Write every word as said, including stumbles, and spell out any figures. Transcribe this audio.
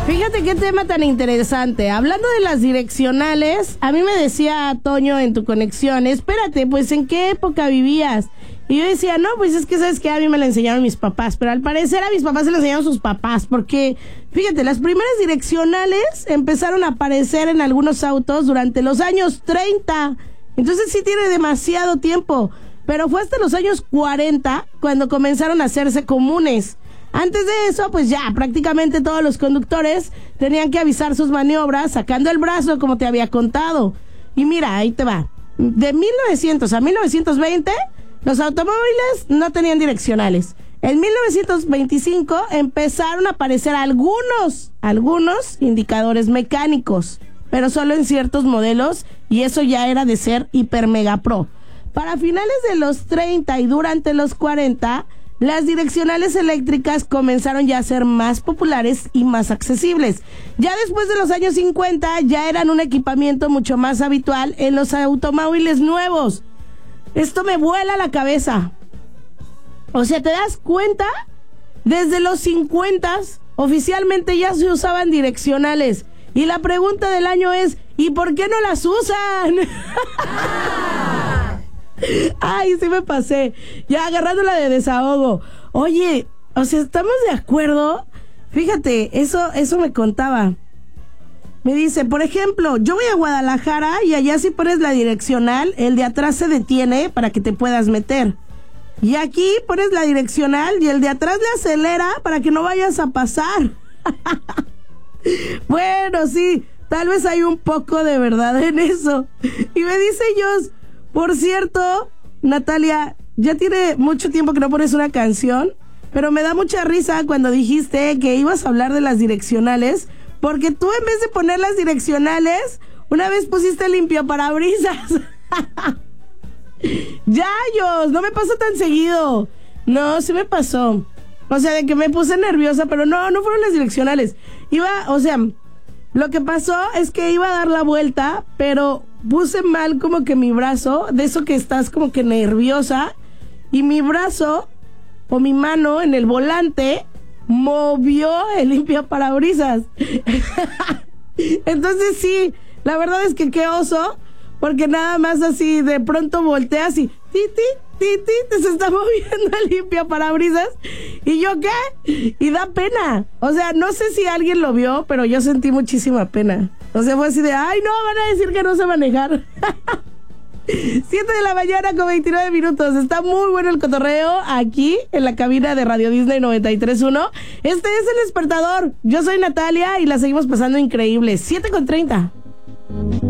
Fíjate qué tema tan interesante. Hablando de las direccionales, a mí me decía Toño en tu conexión, espérate, pues ¿en qué época vivías? Y yo decía, no, pues es que sabes que a mí me la enseñaron mis papás, pero al parecer a mis papás se la enseñaron sus papás, porque fíjate, las primeras direccionales empezaron a aparecer en algunos autos durante los años treinta, entonces sí tiene demasiado tiempo, pero fue hasta los años cuarenta cuando comenzaron a hacerse comunes. Antes de eso, pues ya, prácticamente todos los conductores tenían que avisar sus maniobras sacando el brazo, como te había contado. Y mira, ahí te va. De mil novecientos a mil novecientos veinte, los automóviles no tenían direccionales. En mil novecientos veinticinco empezaron a aparecer algunos, algunos indicadores mecánicos, pero solo en ciertos modelos, y eso ya era de ser hiper mega pro. Para finales de los treinta y durante los cuarenta, las direccionales eléctricas comenzaron ya a ser más populares y más accesibles. Ya después de los años cincuenta ya eran un equipamiento mucho más habitual en los automóviles nuevos. Esto me vuela la cabeza. O sea, ¿te das cuenta? Desde los cincuenta oficialmente ya se usaban direccionales. Y la pregunta del año es, ¿y por qué no las usan? Ay, sí me pasé. Ya agarrándola de desahogo. Oye, o sea, ¿estamos de acuerdo? Fíjate, eso, eso me contaba. Me dice, por ejemplo, yo voy a Guadalajara y allá si pones la direccional, el de atrás se detiene para que te puedas meter. Y aquí pones la direccional y el de atrás le acelera para que no vayas a pasar. Bueno, sí, tal vez hay un poco de verdad en eso. Y me dice Jos, por cierto, Natalia, ya tiene mucho tiempo que no pones una canción, pero me da mucha risa cuando dijiste que ibas a hablar de las direccionales, porque tú en vez de poner las direccionales, una vez pusiste limpiaparabrisas. Ya, Jos, no me pasa tan seguido. No, sí me pasó. O sea, de que me puse nerviosa, pero no, no fueron las direccionales. Iba, o sea, lo que pasó es que iba a dar la vuelta, pero puse mal como que mi brazo, de eso que estás como que nerviosa, y mi brazo o mi mano en el volante movió el limpiaparabrisas. Entonces sí, la verdad es que qué oso, porque nada más así de pronto volteas y ti, ti, ti, ti, te se está moviendo el limpiaparabrisas. ¿Y yo qué? Y da pena. O sea, no sé si alguien lo vio, pero yo sentí muchísima pena. O sea, fue así de, ay, no, van a decir que no sé manejar. siete de la mañana con veintinueve minutos. Está muy bueno el cotorreo aquí en la cabina de Radio Disney noventa y tres punto uno. Este es El Despertador. Yo soy Natalia y la seguimos pasando increíble. siete con treinta.